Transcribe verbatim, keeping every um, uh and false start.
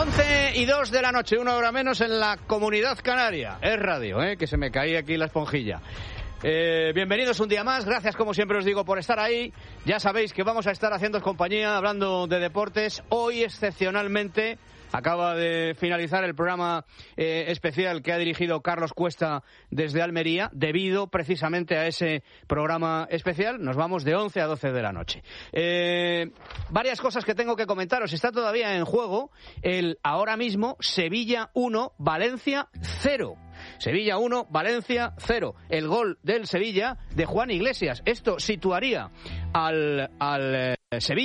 once y dos de la noche, una hora menos en la Comunidad Canaria. Es radio, ¿eh? Que se me caía aquí la esponjilla. Eh, bienvenidos un día más, gracias como siempre os digo por estar ahí. Ya sabéis que vamos a estar haciendo compañía, hablando de deportes. Hoy excepcionalmente acaba de finalizar el programa eh, especial que ha dirigido Carlos Cuesta desde Almería. Debido precisamente a ese programa especial, nos vamos de once a doce de la noche. Eh, varias cosas que tengo que comentaros. Está todavía en juego el ahora mismo Sevilla uno, Valencia cero. Sevilla uno, Valencia cero. El gol del Sevilla de Juan Iglesias. Esto situaría al, al eh, Sevilla